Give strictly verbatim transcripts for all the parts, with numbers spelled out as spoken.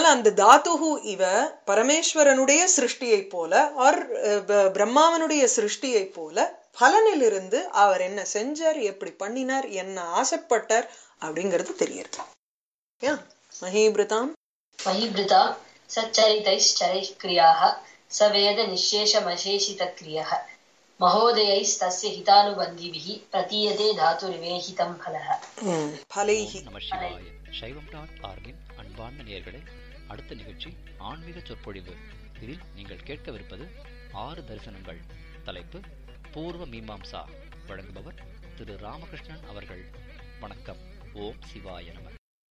அந்த தாத்துஹு இவ பரமேஸ்வரனுடைய சிருஷ்டியை போல ஆர் பிரம்மாவனுடைய சிருஷ்டியை போல பலனிலிருந்து அவர் என்ன செஞ்சார், எப்படி பண்ணினார், என்ன ஆசைப்பட்டார் அப்படிங்கிறது தெரியுது. மஹீபிருதாம் மஹீபிருதா சச்சரிதைश्चरैः क्रियाः सवेद निःशेषमशेषितक्रियः महोदयैस्तस्य हितानुबन्धिभिः प्रतीयते धातुर्विहितं फलः. फलैः. நம சிவாய. சைவம் டாட் ஆர்கின் அன்பார்ந்த நேயர்களே, அடுத்த நிகழ்ச்சி ஆன்மீக சொற்பொழிவு. இதில் நீங்கள் கேட்கவிருப்பது ஆறு தரிசனங்கள். தலைப்பு பூர்வ மீமாம்சா. வழங்குபவர் திரு ராமகிருஷ்ணன் அவர்கள். வணக்கம். ஓம் சிவாய நம.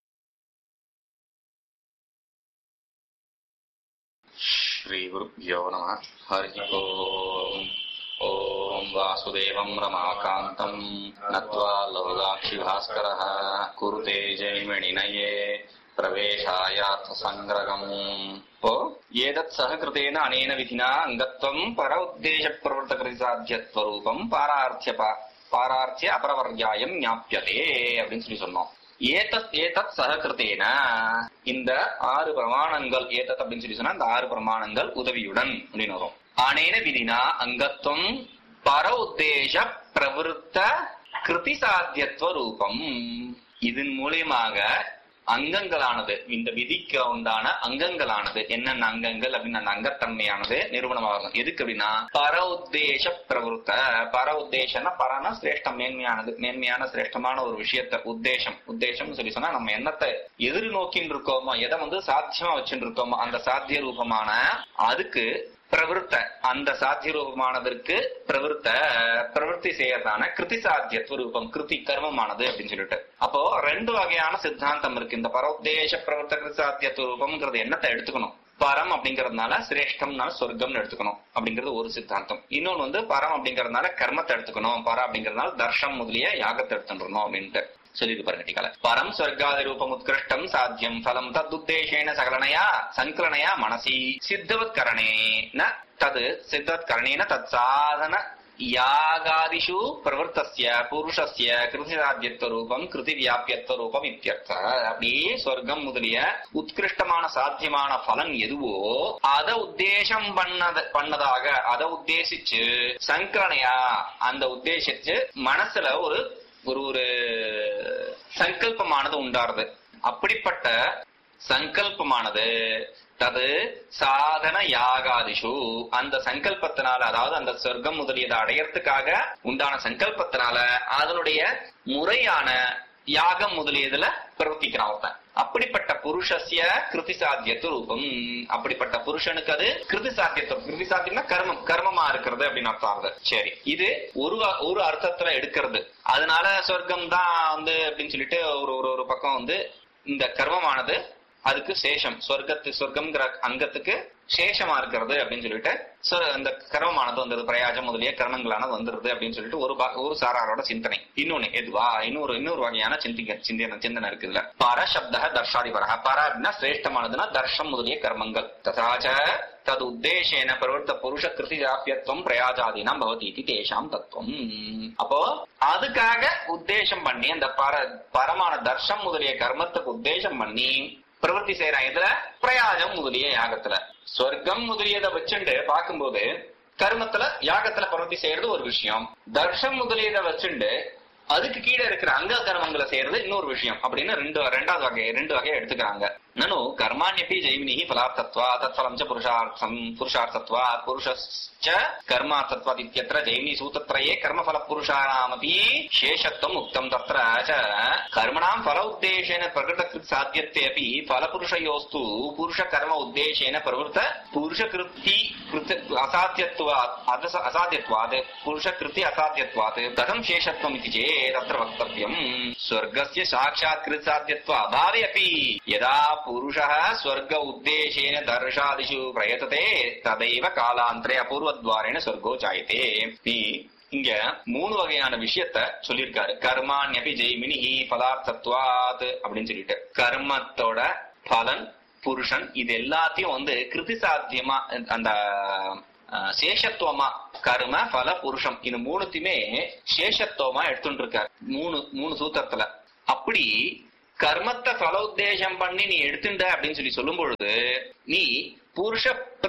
ஸ்ரீ குருப்யோ நம. ஹரி ஓம். ஓம் வாசுதேவம் ரமாகாந்தம் நத்வா லோகாக்ஷி பாஸ்கரः குருதே ஜெய்மணிநயே பிரவேசாயார்த்த சங்கிரகம். இப்போ ஏதத் சஹகிருதேன அனேன விதினா அங்கத்வம் பர உத்தேச பிரவர்த்த கிருதிசாத்தியத்வரூபம் பாரார்த்திய பாரார்த்திய அபரவர்யாயம் ஞாப்யதே அப்படின்னு சொல்லி சொன்னோம். ஏதத் ஏதத் சஹகிருதேன, இந்த ஆறு பிரமாணங்கள், ஏதத் அப்படின்னு சொல்லி சொன்னா இந்த ஆறு பிரமாணங்கள் உதவியுடன் அப்படின்னு வரும். அனேன விதினா அங்கத்துவம் பர உத்தேச பிரவருத்த கிருதி சாத்தியத்துவ ரூபம். இதன் மூலியமாக அங்கங்களானது, இந்த விதிக்கு உண்டான அங்கங்களானது, என்னென்ன அங்கங்கள் அப்படின்னு அந்த அங்கத்தன்மையானது நிரூபணமாகும். எதுக்கு அப்படின்னா பர உத்தேச பிரவருத்த. பர உத்தேசம்னா பரனா சிரேஷ்டம், மேன்மையானது, மேன்மையான சிரேஷ்டமான ஒரு விஷயத்த உத்தேசம். உத்தேசம் சொல்லி சொன்னா நம்ம என்னத்தை எதிர் நோக்கின்னு இருக்கோமோ, எதை வந்து சாத்தியமா வச்சுட்டு இருக்கோமோ அந்த சாத்திய ரூபமான அதுக்கு பிரவருத்த, அந்த சாத்திய ரூபமானதற்கு பிரவருத்த பிரவருத்தி செய்யறதான கிருதி சாத்தியத்துவ ரூபம், கிருதி கர்மமானது அப்படின்னு சொல்லிட்டு. அப்போ ரெண்டு வகையான சித்தாந்தம் இருக்கு. இந்த பரோத்தேச பிரவருத்த கிருதி சாத்தியத்துவ ரூபம்ங்கிறது என்னத்தை எடுத்துக்கணும், பரம் அப்படிங்கறதுனால சிரேஷ்டம்னால சொர்க்கம்னு எடுத்துக்கணும் அப்படிங்கிறது ஒரு சித்தாந்தம். இன்னொன்னு வந்து பரம் அப்படிங்கறதுனால கர்மத்தை எடுத்துக்கணும், பர அப்படிங்கறதுனால தர்ஷம் முதலிய யாகத்தை எடுத்துக்கணும் அப்படின்ட்டு சொல்லிட்டு பாருங்க. டீகால பரம் ஸ்வர்காதி ரூபம் உத்கிருஷ்டம் சாத்தியம் ஃபலம் ததுத்தேசேன சகலனயா சங்கலனயா மனசி சித்தவத் கரணேன தது சித்தவத் கரணேன தத் சாதன யாகாதிஷு பிரவர்த்தஸ்ய புருஷஸ்ய கிருதி சாத்தியத்துவ ரூபம் கிருதி வியாபியத்துவ ரூபம் இத்தியர்த்த. அப்படியே சொர்க்கம் முதலிய உத்கிருஷ்டமான சாத்தியமான பலன் எதுவோ அதை உத்தேசம் பண்ணத பண்ணதாக அதை உத்தேசிச்சு சங்கலனையா அந்த உத்தேசிச்சு மனசுல ஒரு ஒரு ஒரு சங்கல்பமானது உண்டாருது. அப்படிப்பட்ட சங்கல்பமானது தது சாதன யாகாதிஷு, அந்த சங்கல்பத்தினால, அதாவது அந்த சொர்க்கம் முதலியதை அடையறதுக்காக உண்டான சங்கல்பத்தினால அதனுடைய முறையான யாகம் முதலியதுல பிரவர்த்திக்கிறான் ஒருத்தன். அப்படிப்பட்ட புருஷஸ்ய கிருதி சாத்தியத்து ரூபம், அப்படிப்பட்ட புருஷனுக்கு அது கிருதி சாத்தியத்துவம். கிருதி சாத்தியம்னா கர்மம், கர்மமா இருக்கிறது அப்படின்னு அர்த்தம் ஆகுது. சரி, இது ஒரு ஒரு அர்த்தத்துல எடுக்கிறது. அதனால சொர்க்கம் தான் வந்து அப்படின்னு சொல்லிட்டு ஒரு ஒரு பக்கம் வந்து இந்த கர்மமானது அதுக்கு சேஷம், சொர்க்கத்து சொர்க்கம்ங்கிற அங்கத்துக்கு சேஷமா இருக்கிறது அப்படின்னு சொல்லிட்டு இந்த கர்மமானது வந்தது, பிரயாஜம் முதலிய கர்மங்களானது வந்துருது அப்படின்னு சொல்லிட்டு ஒரு ஒரு சாராரோட சிந்தனை. இன்னொன்னு எதுவா இன்னொரு இன்னொரு வகையான சிந்திக்க சிந்தனை சிந்தனை இருக்குதுல. பர சப்த தர்ஷாதி பர. பர அப்படின்னா சிரேஷ்டமானதுன்னா தர்ஷம் முதலிய கர்மங்கள். ததாச்ச தது உத்தேசேன பிரவர்த்த புருஷ கிருதி ஜாபியத்துவம் பிரயாஜாதீனம் பவதி தேஷாம் தத்துவம். அப்போ அதுக்காக உத்தேசம் பண்ணி அந்த பர பரமான தர்ஷம் முதலிய கர்மத்துக்கு உத்தேசம் பண்ணி பிரவர்த்தி செய்யறான். இதுல பிரயாஜம் முதலிய யாகத்துல சொர்க்கம் முதலியதை வச்சுட்டு பார்க்கும்போது கர்மத்துல யாகத்துல பிரவர்த்தி செய்யறது ஒரு விஷயம், தர்ஷம் முதலியதை வச்சுட்டு அதுக்கு கீழே இருக்கிற அங்க கர்மங்களை செய்யறது இன்னொரு விஷயம் அப்படின்னு ரெண்டு ரெண்டாவது வகை ரெண்டு வகையை எடுத்துக்கிறாங்க. நனு கர்மாண்யபி ஜெய்மினி ஃபலார்த்தத்வா தத்ஃபலம் ச புருஷார்த்தம் புருஷார்த்தத்வா புருஷஸ்ச கர்மார்த்தத்வாத் இத்யத்ர ஜெய்மினி சூத்திரத்ரயே கர்மஃபல புருஷானாமபி சேஷத்வம் உக்தம். தத்ர ச கர்மணாம் ஃபல உத்தேசேன பிரகிருத கிருத் சாத்தியத்தே அபி ஃபலபுருஷயோஸ்து புருஷ கர்ம உத்தேசேன பிரவృத்த புருஷ கிருத்தி கிருத் அசாத்தியத்வாத் அசாத்தியத்வாத் புருஷ கிருத்தி அசாத்தியத்வாத் கதம் சேஷத்வம் இதி சேத் தத்ர வக்தவ்யம். ஸ்வர்கஸ்ய சாக்ஷாத் கிருத் சாத்தியத்வ அபாவே அபி யதா புருஷः ஸ்வர்க உத்தேசேன தர்ஷாதிஷு பிரயததே ததைவ காலாந்தரே அபூர்வத்வாரேன ஸ்வர்கோ ஜாயதே. இங்க மூணு வகையான விஷயத்த சொல்லியிருக்காரு. கர்மாண்யபி ஜெய்மினி பதார்த்தத்வாத் அப்படின்னு சொல்லிட்டு கர்மத்தோட பலன் புருஷன் இது எல்லாத்தையும் வந்து கிருதி சாத்தியமா அந்த சேஷத்துவமா கர்ம பல புருஷம் இது மூணுத்தையுமே சேஷத்துவமா எடுத்துட்டு இருக்காரு மூணு மூணு சூத்திரத்துல. அப்படி கர்மத்தை பல உத்தேசம் பண்ணி நீ எடுத்துட்ட அப்படின்னு சொல்லி சொல்லும் பொழுது நீ புருஷ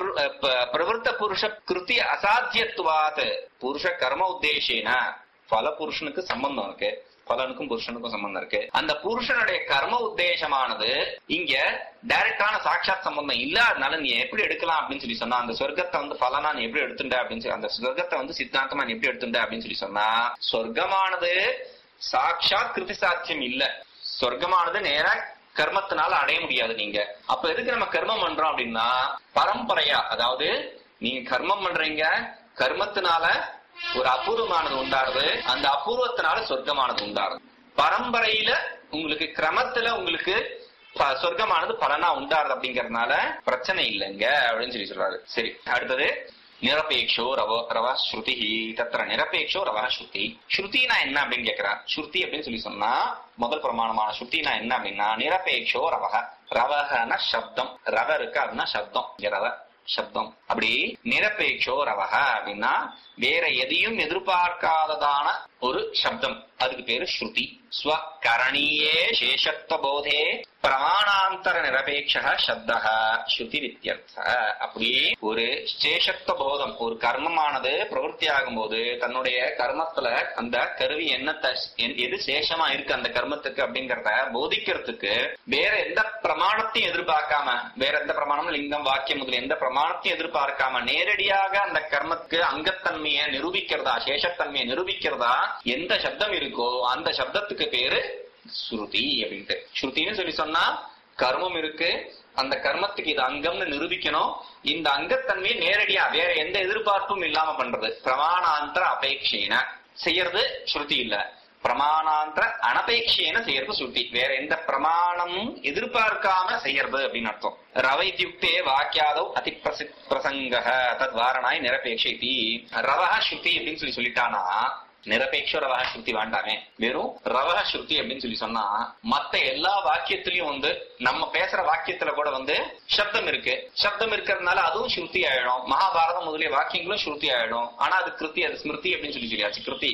பிரவருத்த புருஷ கிருத்தி அசாத்தியத்துவாத் புருஷ கர்ம உத்தேசேன பல புருஷனுக்கு சம்பந்தம் இருக்கு, பலனுக்கும் புருஷனுக்கும் சம்பந்தம் இருக்கு. அந்த புருஷனுடைய கர்ம உத்தேசமானது இங்க டைரக்டான சாட்சாத் சம்பந்தம் இல்லாதனால நீ எப்படி எடுக்கலாம் அப்படின்னு சொல்லி சொன்னா, அந்த சொர்க்கத்தை வந்து பலனா நீ எப்படி எடுத்துட்ட அப்படின்னு சொல்லி, அந்த சொர்க்கத்தை வந்து சித்தாந்தமா நீ எப்படி எடுத்துட்ட அப்படின்னு சொல்லி சொன்னா, சொர்க்கமானது சாட்சாத் கிருதி சாத்தியம் இல்ல, சொர்க்கமானது நேரா கர்மத்தினால அடைய முடியாது. நீங்க அப்ப எதுக்கு நம்ம கர்மம் பண்றோம் அப்படின்னா பரம்பரையா, அதாவது நீங்க கர்மம் பண்றீங்க, கர்மத்தினால ஒரு அபூர்வமானது உண்டாடுது, அந்த அபூர்வத்தினால சொர்க்கமானது உண்டாடுது. பரம்பரையில உங்களுக்கு கிரமத்துல உங்களுக்கு சொர்க்கமானது பலனா உண்டாடுது அப்படிங்கறதுனால பிரச்சனை இல்லைங்க அப்படின்னு சொல்லி சொல்றாரு. சரி, அடுத்தது நிரபேக்ஷோ ரவ ரவ ஸ்ருதி. தத்திர நிரபேக்ஷோ ரவ ஸ்ருதி. ஸ்ருதினா என்ன அப்படின்னு கேட்கிறார். ஸ்ருதி அப்படின்னு சொல்லி சொன்னா முதல் பிரமாணமான ஸ்ருதினா என்ன அப்படின்னா நிரபேக்ஷோ ரவக. ரவகன சப்தம், ரவ இருக்கு அப்படின்னா சப்தம், ரவ சப்தம். அப்படி நிரபேக்ஷோ ரவக அப்படின்னா வேற எதையும் எதிர்பார்க்காததான ஒரு சப்தம், அதுக்கு பேரு ஸ்ருதி. ஸ்வகரணியே சேஷத்துவ போதே பிரமாணாந்தர நிரபேட்ச சப்த ஸ்ருதி வித்யர்த்த. அப்படி ஒரு சேஷத்துவ போதம், ஒரு கர்மமானது பிரவருத்தி ஆகும் போது தன்னுடைய கர்மத்துல அந்த கருவி என்னத்தை எது சேஷமா இருக்கு அந்த கர்மத்துக்கு அப்படிங்கறத போதிக்கிறதுக்கு வேற எந்த பிரமாணத்தையும் எதிர்பார்க்காம, வேற எந்த பிரமாணம் லிங்கம் வாக்கியம் முதல் எந்த பிரமாணத்தையும் எதிர்பார்க்காம நேரடியாக அந்த கர்மத்துக்கு அங்கத்தன்மையை நிரூபிக்கிறதா, சேஷத்தன்மையை நிரூபிக்கிறதா எந்த சப்தம் இருக்கோ அந்த சப்தத்துக்கு பேரு ஸ்ருதி அப்படின்ட்டு. ஸ்ருதின்னு சொல்லி சொன்னா கர்மம் இருக்கு, அந்த கர்மத்துக்கு இது அங்கம்னு நிரூபிக்கணும், இந்த அங்கத்தன்மையை நேரடியா வேற எந்த எதிர்பார்ப்பும் இல்லாம பண்றது. பிரமாணாந்தர அபேட்சேன செய்யறது ஸ்ருதி இல்ல, பிரமாணாந்தர அனபேட்சேன செய்யறது ஸ்ருதி. வேற எந்த பிரமாணமும் எதிர்பார்க்காம செய்யறது அப்படின்னு அர்த்தம். ரவைத்யுக்தே வாக்கியாதோ அதி பிரசங்க தத் வாரணாய் நிரபேட்சி. ரவஹ ஸ்ருதி அப்படின்னு சொல்லி சொல்லிட்டானா நிரபேட்ச ரவஹ ஸ்ருதி வேண்டாமே, வெறும் ரவஹ ஸ்ருதி அப்படின்னு சொல்லி சொன்னா மத்த எல்லா வாக்கியத்திலயும் வந்து நம்ம பேசுற வாக்கியத்துல கூட வந்து சப்தம் இருக்கு, சப்தம் இருக்கிறதுனால அதுவும் ஸ்ருதி ஆயிடும். மகாபாரதம் முதலிய வாக்கியங்களும் ஸ்ருதி ஆயிடும். ஆனா அது கிருதி, அது ஸ்மிருதி அப்படின்னு சொல்லி சொல்லியாச்சு. கிருதி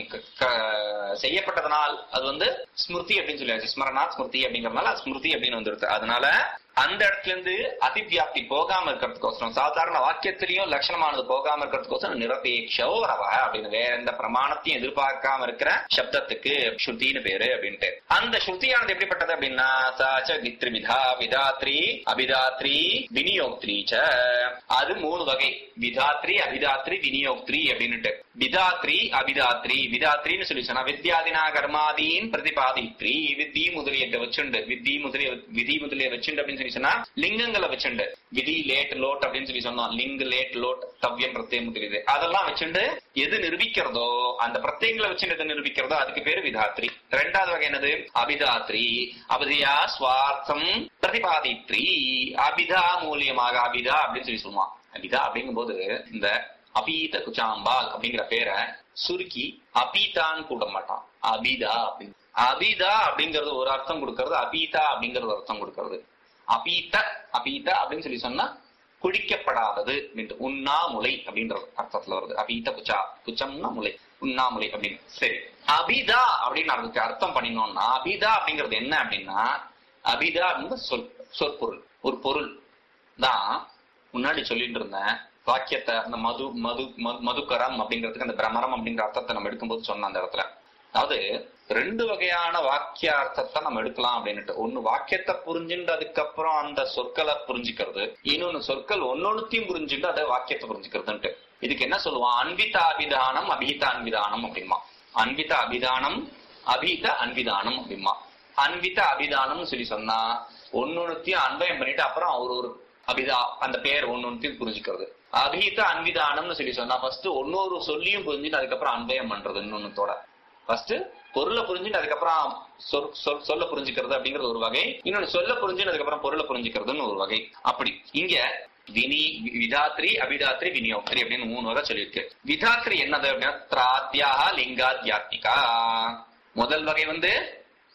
செய்யப்பட்டதனால் அது வந்து ஸ்மிருதி அப்படின்னு சொல்லியாச்சு. ஸ்மரணா ஸ்மிருதி அப்படிங்கறதுனால ஸ்மிருதி அப்படின்னு வந்துருது. அதனால அந்த இடத்துல இருந்து அதிவியாப்தி போகாம இருக்கிறதுக்கோசரம், சாதாரண வாக்கியத்திலையும் லட்சணமானது போகாம இருக்கிறதுக்கோசரம் நிரபேட்சோ ரவஹ அப்படின்னு வேற எந்த பிரமாணத்தையும் எதிர்பார்க்காம இருக்கிற சப்தத்துக்கு ஸ்ருதின்னு பேரு அப்படின்ட்டு. அந்த ஸ்ருதியானது எப்படிப்பட்டது அப்படின்னா சாச்ச வித்ரிவிதா விதாத்ரி அபிதாத்ரி விநியோக்திரி ச. அது மூணு வகை, விதாத்ரி அபிதாத்ரி விநியோக்திரி அப்படின்னுட்டு. விதாத்ரி அபிதாத்ரி, விதாத்ரின்னு சொல்லி சொன்னா வித்யாதினா கர்மாதீன் பிரதிபாதித்ரி, வித்தி முதலிய வச்சுண்டு, வித்தி முதலிய விதி முதலிய வச்சுண்டு அப்படின்னு சொல்லி சொன்னா லிங்கங்களை வச்சுண்டு, விதி லேட் லோட் அப்படின்னு சொல்லி சொன்னோம், லிங்க் லேட் லோட் தவ்யம் பிரத்யம் தெரியுது, அதெல்லாம் வச்சுண்டு எது நிரூபிக்கிறதோ அந்த பிரத்யங்களை வச்சு எது நிரூபிக்கிறதோ அதுக்கு பேரு விதாத்ரி. ரெண்டாவது வகை என்னது அபிதாத்ரி. அபிதா ஸ்வார்த்தம் பிரதிபாதித்ரி, அபிதா மூலியமாக அபிதா அப்படின்னு சொல்லி சொல்லுவான். அபிதா அப்படிங்கும் போது இந்த அபீத குச்சாம்பால் அப்படிங்கிற பேரை சுருக்கி அபீதான்னு கூட மாட்டான், அபிதா அப்படின்னு. அபிதா அப்படிங்கறது ஒரு அர்த்தம் கொடுக்கறது, அபீதா அப்படிங்கறது அர்த்தம் கொடுக்கறது. அபீத அபீத அப்படின்னு சொல்லி சொன்னா குடிக்கப்படாதது, உண்ணாமுலை அப்படின்ற அர்த்தத்துல வருது. அபீத குச்சா, குச்சம்னா முலை, உண்ணாமுலை அப்படின்னு. சரி, அபிதா அப்படின்னு அதுக்கு அர்த்தம் பண்ணினோம்னா அபிதா அப்படிங்கிறது என்ன அப்படின்னா, அபிதா அப்படிங்கிற சொல் சொற்பொருள், ஒரு பொருள் தான். முன்னாடி சொல்லிட்டு இருந்தேன் வாக்கியத்தை அந்த மது மது மதுக்கரம் அப்படிங்கிறதுக்கு அந்த பிரமரம் அப்படிங்கிற அர்த்தத்தை நம்ம எடுக்கும்போது சொன்ன அந்த இடத்துல, அதாவது ரெண்டு வகையான வாக்கியார்த்தத்தை நம்ம எடுக்கலாம் அப்படின்னுட்டு. ஒண்ணு வாக்கியத்தை புரிஞ்சுட்டு அதுக்கப்புறம் அந்த சொற்களை புரிஞ்சுக்கிறது, இன்னொன்னு சொற்கள் ஒன்னொன்னுத்தையும் புரிஞ்சுட்டு அதை வாக்கியத்தை புரிஞ்சுக்கிறதுன்ட்டு. இதுக்கு என்ன சொல்லுவான், அன்பித அபிதானம் அபீத அன்பிதானம் அப்படிமா. அன்பித அபிதானம் அபீத அன்பிதானம் அப்படிமா. அன்பித அபிதானம் சொல்லி சொன்னா ஒன்னொன்னுத்தையும் அன்பயம் பண்ணிட்டு அப்புறம் ஒரு ஒரு அபிதா அந்த பேர் ஒன்னொன்னுத்தையும் புரிஞ்சுக்கிறது. அபீத அன்பிதானம்னு சொல்லி சொன்னா ஃபர்ஸ்ட் ஒன்னொரு சொல்லியும் புரிஞ்சுட்டு அதுக்கப்புறம் அன்பயம் பண்றது இன்னொன்னத்தோட. ஃபர்ஸ்ட் பொருளை புரிஞ்சுட்டு அதுக்கப்புறம் சொல்ல புரிஞ்சுக்கிறது அப்படிங்கிறது ஒரு வகை, இன்னொன்னு சொல்ல புரிஞ்சுட்டு அதுக்கப்புறம் பொருளை புரிஞ்சுக்கிறதுன்னு ஒரு வகை. அப்படி இங்க வினி விதாத்ரி அபிதாத்ரி விநியோக்திரி அப்படின்னு மூணு வகை சொல்லியிருக்கு. விதாத்ரி என்னது அப்படின்னா திராத்யாக லிங்காத்யாத்மிகா. முதல் வகை வந்து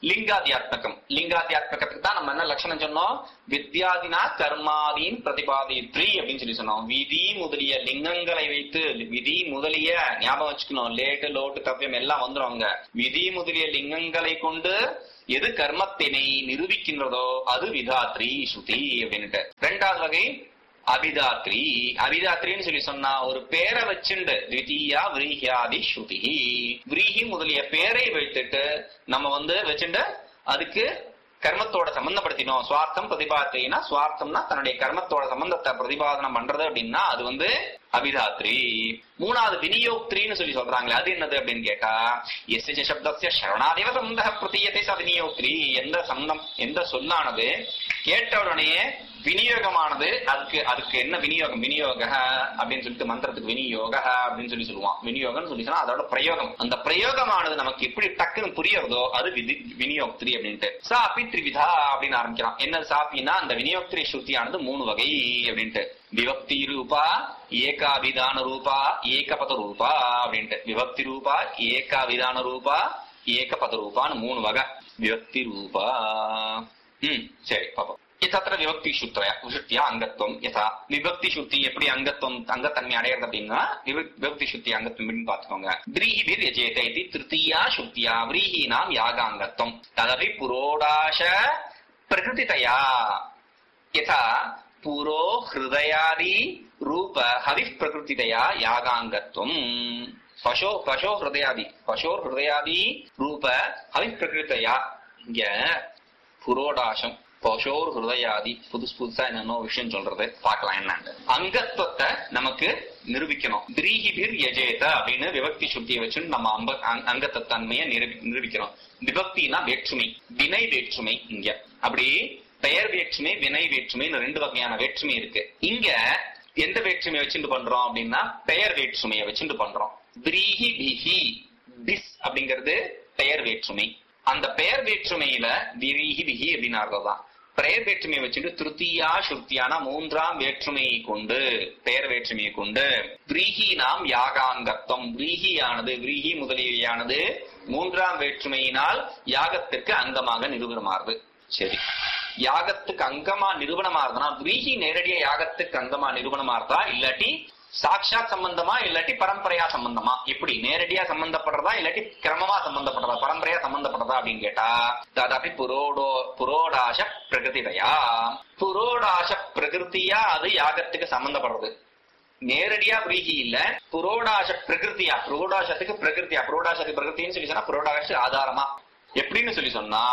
லிங்காத்தியாத்மகம். லிங்காத்தியாத்மகத்துக்கு தான் நம்ம என்ன லட்சணம் சொன்னோம்? வித்யாதினா கர்மாதீன் பிரதிபாதித்ரி அப்படின்னு சொல்லி சொன்னோம். விதி முதலிய லிங்கங்களை வைத்து, விதி முதலிய ஞாபகம் வச்சுக்கணும், லேட்டு லோட்டு கவ்யம் எல்லாம் வந்துடும் அங்க. விதி முதலிய லிங்கங்களை கொண்டு எது கர்மத்தினை நிரூபிக்கின்றதோ அது விதாத்ரி ஸ்ருதி அப்படின்ட்டு. ரெண்டாவது வகை அபிதாத்ரி. அபிதாத்ரின்னு சொல்லி சொன்னா ஒரு பேரை வச்சுண்டு த்விதீயா விரீஹியாதி ஸ்ருதி. விரீஹி முதலிய பேரை வைத்துட்டு நம்ம வந்து வச்சுண்டு அதுக்கு கர்மத்தோட சம்பந்தப்படுத்தினோம். சுவார்த்தம் பிரதிபாத்தினா, சுவார்த்தம்னா தன்னுடைய கர்மத்தோட சம்பந்தத்தை பிரதிபாதனம் பண்றது அப்படின்னா அது வந்து அபிதாத்ரி. மூணாவது விநியோக்திரின்னு சொல்லி சொல்றாங்களே, அது என்னது அப்படின்னு கேட்டா, எஸ்ய சப்தஸ்ய சரவணாதிவ சம்பந்த பிரதீயத்தை ச விநியோக்திரி. எந்த சம்பந்தம், எந்த சொல்லானது கேட்ட உடனே விநியோகமானது, அதுக்கு அதுக்கு என்ன விநியோகம், விநியோக அப்படின்னு சொல்லிட்டு மந்திரத்துக்கு விநியோக அப்படின்னு சொல்லி சொல்லுவான். விநியோகம் சொல்லி சொன்னா அதோட பிரயோகம், அந்த பிரயோகமானது நமக்கு எப்படி டக்குன்னு புரியறதோ அது விநியோக்திரி அப்படின்ட்டு. சாப்பி திரிவிதா அப்படின்னு ஆரம்பிக்கிறான். என்ன சாப்பின்னா அந்த விநியோக்திரி ஸ்ருதியானது மூணு வகை அப்படின்ட்டு. விபக்தி ரூபா, ஏகாவிதான ரூபா, ஏகபத ரூபா அப்படின்ட்டு. விபக்தி ரூபா, ஏகாவிதான ரூபா, ஏகபத ரூபான்னு மூணு வகை. விபக்தி ரூபா. ம் சரி பாப்போம். தத்திர விபக்தி சுத்தியா அங்கத்துவம் யதா. விபக்தி சுத்தி எப்படி அங்கத்துவம் அங்கத்தன்மை அடையிறது அப்படின்னா விபக்தி சுத்தி அங்கத்துவம் அப்படின்னு பாத்துக்கோங்க. விரீஹிபிர் யஜேத இது திருத்தீயா சுத்தியா விரீஹீனாம் யாகாங்கத்துவம் ததபி புரோடாச பிரகிருதிதயா யதா புரோ ஹிருதயாதி ரூப ஹவி பிரகிருதிதயா யாகாங்கத்துவம். பசோ பசோ ஹிருதயாதி பசோர் ஹிருதயாதி ரூப ஹவி பிரகிருதிதயா. இங்க புரோடாசம், பசோர் ஹிருதயாதி, புதுசு புதுசா என்னன்னோ விஷயம் சொல்றது, பாக்கலாம் என்னன்னு. அங்கத்துவத்தை நமக்கு நிரூபிக்கணும். விரீஹிபிர் யஜேத அப்படின்னு விபக்தி சுத்தியை வச்சு நம்ம அம்ப அங்கத்த தன்மையை நிரூபிக்கிறோம். விபக்தினா வேற்றுமை, வினை வேற்றுமை. இங்க அப்படி பெயர் வேற்றுமை, வினை வேற்றுமைன்னு ரெண்டு வகையான வேற்றுமை இருக்கு. இங்க எந்த வேற்றுமையை வச்சுட்டு பண்றோம் அப்படின்னா பெயர் வேற்றுமையை வச்சுட்டு பண்றோம். விரீஹி பிஹி பிஸ் அப்படிங்கிறது பெயர் வேற்றுமை. அந்த பெயர் வேற்றுமையில விரீஹி பிஹி அப்படின்னு அர்த்தம். பெயர் வேற்றுமையை வச்சுட்டு திருத்தீயா சுத்தியான மூன்றாம் வேற்றுமையை கொண்டு, பெயர் வேற்றுமையை கொண்டு விரீஹி நாம் யாகாங்கத்துவம், விரீஹியானது விரீஹி முதலியானது மூன்றாம் வேற்றுமையினால் யாகத்திற்கு அங்கமாக நிரூபணமாறுது. சரி, யாகத்துக்கு அங்கமா நிரூபணமாறுதுன்னா விரீஹி நேரடியா யாகத்துக்கு அங்கமா நிரூபணமாறுதா, இல்லாட்டி சாட்சாத் சம்பந்தமா, இல்லாட்டி பரம்பரையா சம்பந்தமா? எப்படி நேரடியா சம்பந்தப்படுறதா இல்லாட்டி கிரமமா சம்பந்தப்படுறதா, பரம்பரையா சம்பந்தப்படுறதா அப்படின்னு கேட்டா ததாபி புரோடோ புரோடாச பிரகிருதியா. புரோடாச பிரகிருத்தியா அது யாகத்துக்கு சம்பந்தப்படுறது. நேரடியா விரீஹி இல்ல, புரோடாச பிரகிருத்தியா, புரோடாசத்துக்கு பிரகிருத்தியா, புரோடாசத்துக்கு பிரகிருத்தின்னு சொல்லி சொன்னா புரோடாச ஆதாரமா. எப்படின்னு சொல்லி சொன்னா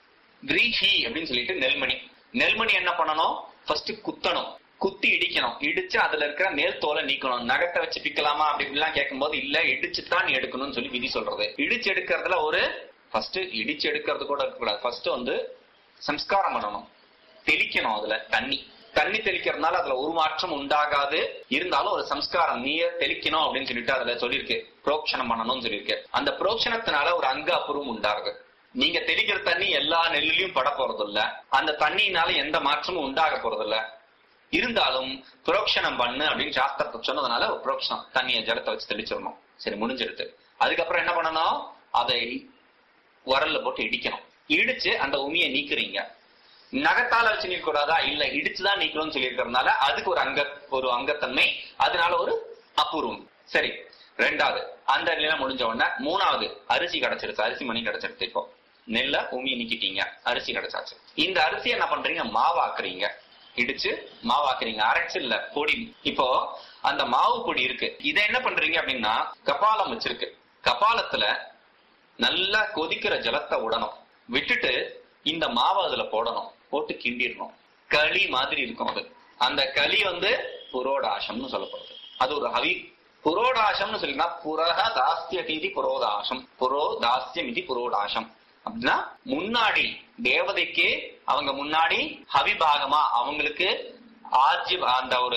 விரீஹி அப்படின்னு சொல்லிட்டு நெல்மணி, நெல்மணி என்ன பண்ணணும், ஃபர்ஸ்ட் குத்தணும், குத்தி இடிக்கணும், இடிச்சு அதுல இருக்கிற மேல் தோலை நீக்கணும். நகத்தை வச்சு பிக்கலாமா அப்படி இப்படிலாம் கேட்கும் போது இல்ல, இடிச்சுதான் எடுக்கணும்னு சொல்லி விதி சொல்றது. இடிச்சு எடுக்கிறதுல ஒரு ஃபர்ஸ்ட் இடிச்சு எடுக்கிறது கூட இருக்கக்கூடாது, ஃபர்ஸ்ட் வந்து சம்ஸ்காரம் பண்ணணும், தெளிக்கணும். அதுல தண்ணி தண்ணி தெளிக்கிறதுனால அதுல ஒரு மாற்றம் உண்டாகாது, இருந்தாலும் ஒரு சம்ஸ்காரம் நீர் தெளிக்கணும் அப்படின்னு சொல்லிட்டு அதுல சொல்லியிருக்கு. புரோக்ஷனம் பண்ணணும்னு சொல்லியிருக்கு. அந்த புரோக்ஷனத்தினால ஒரு அங்க அப்புறம் உண்டாகுது. நீங்க தெளிக்கிற தண்ணி எல்லா நெல்லிலையும் பட போறது இல்ல, அந்த தண்ணியினால எந்த மாற்றமும் உண்டாக போறது இல்ல, இருந்தாலும் புரோக்ஷனம் பண்ணு அப்படின்னு சாஸ்திரத்தை சொன்னதுனால புரோக்ஷனம் தண்ணிய ஜலத்தை வச்சு தெளிச்சிடணும். சரி, முடிஞ்சிருது. அதுக்கப்புறம் என்ன பண்ணணும், அதை உரல்ல போட்டு இடிக்கணும். இடிச்சு அந்த உமியை நீக்குறீங்க. நகத்தால வச்சு நீக்க கூடாதா, இல்ல இடிச்சுதான் நீக்கணும்னு சொல்லி இருக்கிறதுனால அதுக்கு ஒரு அங்க ஒரு அங்கத்தன்மை, அதனால ஒரு அபூர்வம். சரி, ரெண்டாவது அந்த நிலை முடிஞ்ச உடனே மூணாவது அரிசி கிடைச்சிருச்சு, அரிசி மணி கிடைச்சிருச்சு. இப்போ நெல்ல உமியை நீக்கிட்டீங்க, அரிசி கிடைச்சாச்சு. இந்த அரிசி என்ன பண்றீங்க, மாவாக்குறீங்க, இடிச்சு மாவாக்குறீங்க, அரைச்சு இல்ல பொடி. இப்போ அந்த மாவு பொடி இருக்கு, இதை என்ன பண்றீங்க அப்படின்னா கபாலம் வச்சிருக்கு, கபாலத்துல நல்லா கொதிக்கிற ஜலத்தை விடணும், விட்டுட்டு இந்த மாவை அதுல போடணும், போட்டு கிண்டிடணும். களி மாதிரி இருக்கும் அது. அந்த களி வந்து புரோடாசம்னு சொல்லப்படுது. அது ஒரு ஹவி. புரோடாசம்னு சொல்லினா புரஹ தாஸ்தியதி புரோதாசம், புரோ தாஸ்தியம் இது புரோடாசம் அப்படின்னா முன்னாடி தேவதைக்கு அவங்க முன்னாடி ஹவிபாகமா அவங்களுக்கு ஆஜி அந்த ஒரு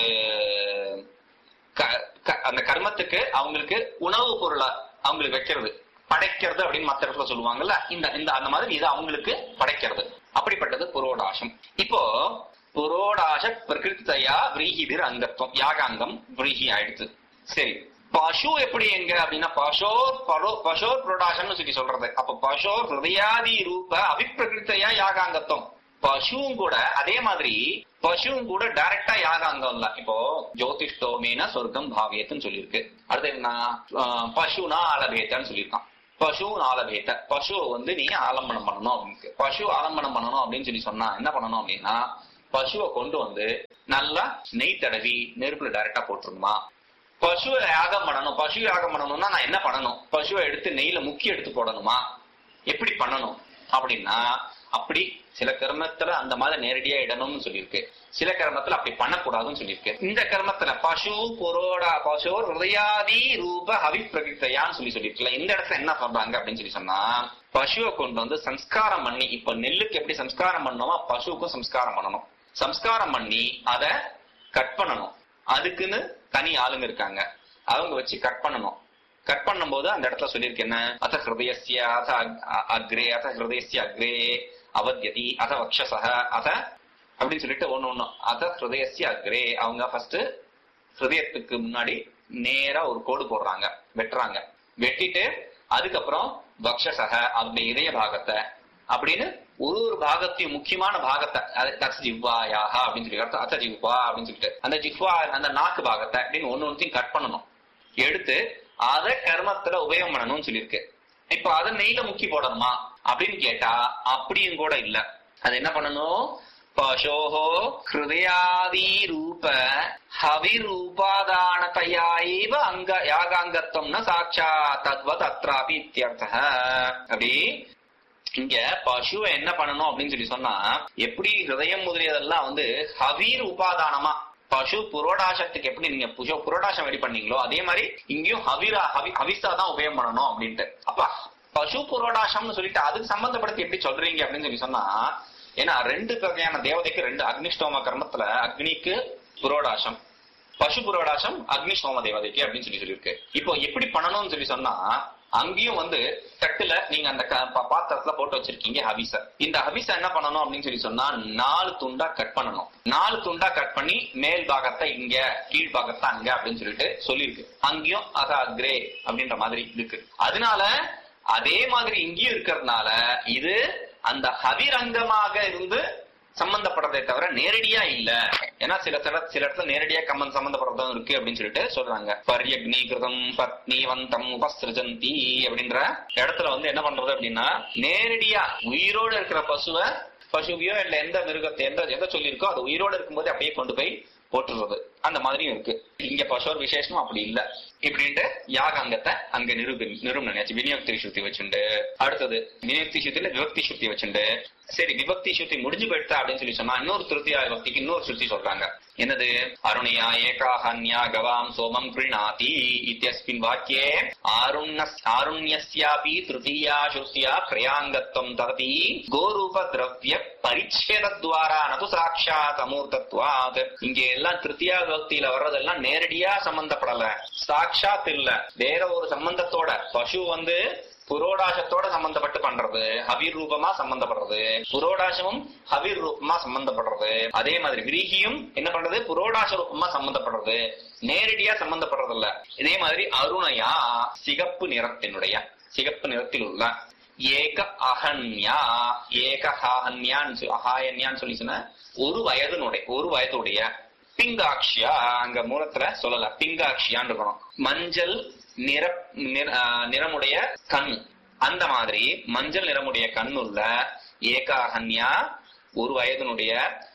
அந்த கர்மத்துக்கு அவங்களுக்கு உணவு பொருளா அவங்களுக்கு வைக்கிறது, படைக்கிறது அப்படின்னு மற்ற இடத்துல சொல்லுவாங்கல்ல, இந்த இந்த அந்த மாதிரி இது அவங்களுக்கு படைக்கிறது. அப்படிப்பட்டது புரோடாசம். இப்போ புரோடாச பிரகிருத்தியா விரீஹிபிர் அங்கத்துவம், யாகாங்கம் விரீஹி ஆயிடுச்சு. சரி, பசு எப்படி எங்க அப்படின்னா பசோர் பரோ பசோர் புரோடாசம்னு சொல்லி சொல்றது. அப்ப பசோர் ஹிருதயாதி ரூப அபிப்பிரகிருத்தையா யாகாங்கத்துவம். பசுவும் கூட அதே மாதிரி பசுவும் கூட டைரக்டா யாகாங்கம் இல்ல. இப்போ ஜோதிஷ்டோமேன சொர்க்கம் பாவியத்துன்னு சொல்லியிருக்கு. அடுத்து என்ன பசுனா ஆலபேத்தன்னு சொல்லியிருக்கான். பசு ஆலபேத்த பசுவை வந்து நீ ஆலம்பனம் பண்ணணும் அப்படின்னு. பசு ஆலம்பனம் பண்ணணும் அப்படின்னு சொல்லி சொன்னா என்ன பண்ணணும் அப்படின்னா பசுவை கொண்டு வந்து நல்லா நெய் தடவி நெருப்புல டைரக்டா போட்டுருணுமா. பசுவை யாகம் பண்ணணும். பசு யாகம் பண்ணணும்னா நான் என்ன பண்ணணும்? பசுவை எடுத்து நெய்ல முக்கி எடுத்து போடணுமா? எப்படி பண்ணணும் அப்படின்னா அப்படி சில கர்மத்துல அந்த மாதிரி நேரடியா இடணும்னு சொல்லியிருக்கு. சில கர்மத்துல அப்படி பண்ணக்கூடாதுன்னு சொல்லியிருக்கு. இந்த கர்மத்துல பசு புரோடா பசு ஹிருதயாதி ரூப அபிப்பிரகிருத்தையான்னு சொல்லி சொல்லியிருக்கல. இந்த இடத்துல என்ன சொல்றாங்க அப்படின்னு சொல்லி சொன்னா பசுவை கொண்டு வந்து சம்ஸ்காரம் பண்ணி, இப்ப நெல்லுக்கு எப்படி சம்ஸ்காரம் பண்ணணுமா பசுவுக்கும் சம்ஸ்காரம் பண்ணணும். சம்ஸ்காரம் பண்ணி அத கட் பண்ணணும். அதுக்குன்னு தனி ஆளுங்க இருக்காங்க, அவங்க வச்சு கட் பண்ணணும். கட் பண்ணும் போது அந்த இடத்துல சொல்லியிருக்கு என்ன அத ஹிருதயஸ்ய அத அக்ரே அத ஹிருதயஸ்ய அக்ரே அவத்யதி அத வக்ஷசஹ அத அப்படின்னு சொல்லிட்டு ஒண்ணு ஒண்ணு அத ஹிருதயஸ்ய அக்ரே அவங்க ஃபர்ஸ்ட் ஹிருதயத்துக்கு முன்னாடி நேரா ஒரு கோடு போடுறாங்க, வெட்டுறாங்க. வெட்டிட்டு அதுக்கப்புறம் வக்ஷசஹ அந்த இதய பாகத்தை அப்படின்னு ஒரு ஒரு பாகத்தையும் முக்கியமான பாகத்தை தத் ஜிஹ்வாயாக அப்படின்னு சொல்லி அத்த ஜிஹ்வா அப்படின்னு சொல்லிட்டு அந்த ஜிஹ்வா அந்த நாக்கு பாகத்தை அப்படின்னு ஒன்னு ஒன்னையும் கட் பண்ணணும். எடுத்து அத கர்மத்துல உபயோகம் பண்ணணும்னு சொல்லியிருக்கு. இப்ப அத நெய்ல முக்கி போடணுமா அப்படின்னு கேட்டா அப்படியும் கூட இல்ல. அது என்ன பண்ணணும்? பசோஹோ ஹிருதயாதி ரூப ஹவிரூபாதானதயாயிவ அங்க யாகாங்கத்வம்னா சாட்சா தத்வத் அத்ராபி இத்யர்த்தஹ. அப்படி இங்க பசுவை என்ன பண்ணணும் அப்படின்னு சொல்லி சொன்னா எப்படி ஹிருதயம் முதலியதெல்லாம் வந்து ஹவீர் உபாதானமா பசு புரோடாசத்துக்கு எப்படி நீங்க புஷோ புரோடாசம் ரெடி பண்ணீங்களோ அதே மாதிரி இங்கேயும் ஹவிரா ஹவி ஹவிசா தான் உபயோகம் பண்ணணும் அப்படின்ட்டு. அப்ப பசு புரோடாசம்னு சொல்லிட்டு அதுக்கு சம்பந்தப்படுத்தி எப்படி சொல்றீங்க அப்படின்னு சொல்லி சொன்னா ஏன்னா ரெண்டு வகையான தேவதைக்கு ரெண்டு அக்னிஷ்டோம கர்மத்துல அக்னிக்கு புரோடாசம், பசு புரோடாசம் அக்னிஷ்டோம தேவதைக்கு அப்படின்னு சொல்லி சொல்லியிருக்கு. இப்போ எப்படி பண்ணணும்னு சொல்லி சொன்னா அங்கேயும் வந்து தட்டுல நீங்க அந்த பாத்திரத்துல போட்டு வச்சிருக்கீங்க ஹவிச. இந்த ஹவிச என்ன பண்ணணும் அப்படின்னு சொல்லி சொன்னா நாலு துண்டா கட் பண்ணணும். நாலு துண்டா கட் பண்ணி மேல் பாகத்தை இங்க கீழ் பாகத்தை அங்க அப்படின்னு சொல்லிட்டு சொல்லியிருக்கு. அங்கேயும் அத அக்ரே அப்படின்ற மாதிரி இருக்கு. அதனால அதே மாதிரி இங்கேயும் இருக்கிறதுனால இது அந்த ஹவிரங்கமாக இருந்து சம்பந்தப்படுறதே தவிர நேரடியா இல்ல. ஏன்னா சில சில சில இடத்துல நேரடியா கம்மன் சம்பந்தப்படுறதும் இருக்கு அப்படின்னு சொல்லிட்டு சொல்றாங்க. பர்யக்னீகிருதம் பத்னிவந்தம் உபஸ்ருஜந்தி அப்படின்ற இடத்துல வந்து என்ன பண்றது அப்படின்னா நேரடியா உயிரோடு இருக்கிற பசுவை பசுவையோ இல்ல எந்த மிருகத்தை எந்த எதை சொல்லியிருக்கோ அது உயிரோடு இருக்கும்போது அப்படியே கொண்டு போய் போட்டுறது அந்த மாதிரியும் இருக்கு. இங்க பசோர் விசேஷம் அப்படி இல்ல இப்படின்ட்டு யாகாங்கத்தை அங்க நிரூபி நிரூபணம் விநியோக்தி சுத்தி வச்சுண்டு அடுத்தது விநியோக்தி சுத்தில விபக்தி சுத்தி வச்சுண்டு சரி விபக்தி சுத்தி முடிஞ்சு போயிட்டா அப்படின்னு சொல்லி சொன்னா இன்னொரு திருத்தியா விபக்திக்கு இன்னொரு சுத்தி சொல்றாங்க. என்னது? அருணியா ஏகாஹன்யா கவாம் சோமம் கிருணாதி இத்தியஸ்மின் வாக்கியே ஆருண்ய ஆருண்யஸ்யாபி திருத்தியா சுத்தியா பிரயாங்கத்வம் ததபி கோரூப திரவிய பரிச்சேதத்வாரா நது சாட்சாத் அமூர்த்தத்வாத். இங்க எல்லாம் திருத்தியா விபக்தியில வர்றதெல்லாம் நேரடியா சம்பந்தப்படல, சாட்சாத் இல்ல, வேற ஒரு சம்பந்தத்தோட பசு வந்து புரோடாசத்தோட சம்பந்தப்பட்டு பண்றது, ஹவீர் ரூபமா சம்பந்தப்படுறது, புரோடாசமும் ஹவீர் ரூபமா சம்பந்தப்படுறது. அதே மாதிரி விரீகியும் என்ன பண்றது? புரோடாச ரூபமா சம்பந்தப்படுறது, நேரடியா சம்பந்தப்படுறது இல்ல. இதே மாதிரி அருணையா சிகப்பு நிறத்தினுடைய சிகப்பு நிறத்தில் உள்ள ஏக அகன்யா ஏக அஹன்யான்னு அஹாயன்யான்னு சொல்லி சொன்ன ஒரு வயதுனுடைய ஒரு வயதுடைய பிங்காட்சியா அங்க மூலத்துல சொல்லல பிங்காட்சியான்னு இருக்கணும். மஞ்சள் நிற நிறமுடைய கண், அந்த மாதிரி மஞ்சள் நிறமுடைய கண்ணுள்ள ஏகாஹன்யா ஒரு வயதினுடைய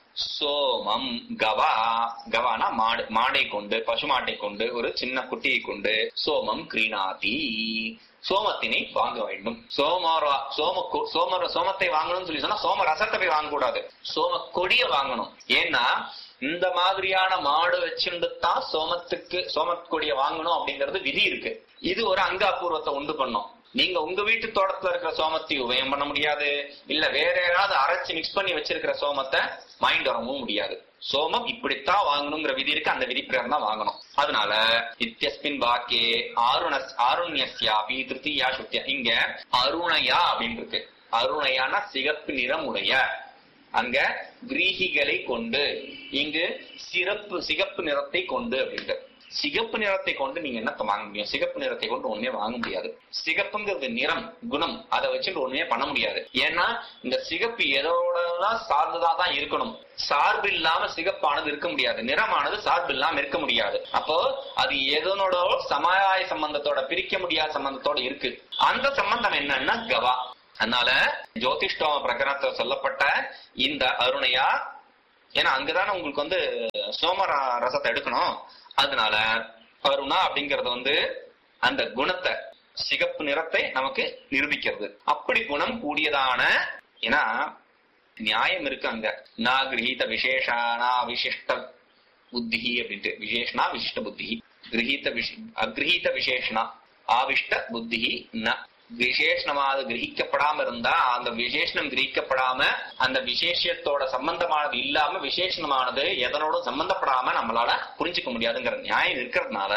சோமம் கவா கவானா மாடு மாடை கொண்டு பசு மாட்டை கொண்டு ஒரு சின்ன குட்டியை கொண்டு சோமம் கிரீணாதி சோமத்தினை வாங்க வேண்டும். சோமரா சோம சோம சோமத்தை வாங்கணும்னு சொல்லி சொன்னா சோம ரசத்தை போய் வாங்க கூடாது, சோம கொடிய வாங்கணும். ஏன்னா இந்த மாதிரியான மாடு வச்சுட்டு தான் சோமத்துக்கு சோமக்கொடிய வாங்கணும் அப்படிங்கறது விதி இருக்கு. இது ஒரு அங்காபூர்வத்தை உண்டு பண்ணும். நீங்க உங்க வீட்டு தோட்டத்துல இருக்கிற சோமத்தை உபயம் பண்ண முடியாது, இல்ல வேற யாராவது அரைச்சு மிக்ஸ் பண்ணி வச்சிருக்கிற சோமத்தை வாங்கிட்டு வரவும் முடியாது. சோமம் இப்படித்தான் வாங்கணுங்கிற விதி இருக்கு, அந்த விதி பிரகாரம் தான் வாங்கணும். அதனால இத்தியஸ்மின் வாக்கே ஆருண ஆருண்யஸ்யாபி திருத்தியா சுத்தியா இங்க அருணையா அப்படின்னு இருக்கு. அருணையான சிகப்பு நிறமுடைய அங்க கிரீகிகளை கொண்டு, இங்கு சிறப்பு சிகப்பு நிறத்தை கொண்டு அப்படின்ட்டு சிகப்பு நிறத்தை கொண்டு நீங்க என்னத்தை வாங்க முடியும்? சிகப்பு நிறத்தை கொண்டு ஒண்ணுமே வாங்க முடியாது. சிகப்புங்கிறது நிறம், குணம், அதை வச்சுட்டு ஒண்ணுமே பண்ண முடியாது. ஏன்னா இந்த சிகப்பு எதோடலாம் சார்ந்துதான் தான் இருக்கணும். சார்பு இல்லாம சிகப்பானது இருக்க முடியாது, நிறமானது சார்பு இல்லாம இருக்க முடியாது. அப்போ அது எதனோட சமாய சம்பந்தத்தோட, பிரிக்க முடியாத சம்பந்தத்தோட இருக்கு. அந்த சம்பந்தம் என்னன்னா கவா. அதனால ஜோதிஷ்டோம பிரகரணத்துல சொல்லப்பட்ட இந்த அருணையா, ஏன்னா அங்கதானே உங்களுக்கு வந்து சோம ரசத்தை எடுக்கணும். அதனால அருணா அப்படிங்கறது வந்து அந்த குணத்தை, சிகப்பு நிறத்தை நமக்கு நிரூபிக்கிறது. அப்படி குணம் கூடியதான, ஏன்னா நியாயம் இருக்கு அங்க, நா கிரகீத விசேஷானா விசிஷ்ட புத்தி அப்படின்ட்டு, விசேஷனா விசிஷ்ட புத்தி, கிரகீத அக்ரஹீத விசேஷனா ஆவிஷ்ட புத்தி ந. விசேஷனமானது கிரகிக்கப்படாம இருந்தா, அந்த விசேஷனம் கிரகிக்கப்படாம, அந்த விசேஷத்தோட சம்பந்தமானது இல்லாம விசேஷனமானது எதனோட சம்பந்தப்படாம நம்மளால புரிஞ்சுக்க முடியாதுங்கிற நியாயம் இருக்கிறதுனால